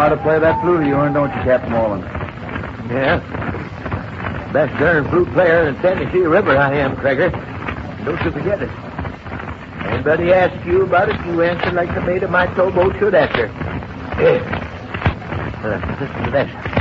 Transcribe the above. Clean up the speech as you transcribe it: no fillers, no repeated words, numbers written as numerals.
how to play that flute of yours, don't you, Captain Wallen? Yeah. Best darn flute player in Tennessee River I am, Traeger. Don't you forget it. Anybody asks you about it, you answer like the mate of my towboat should answer. Here. Listen to this.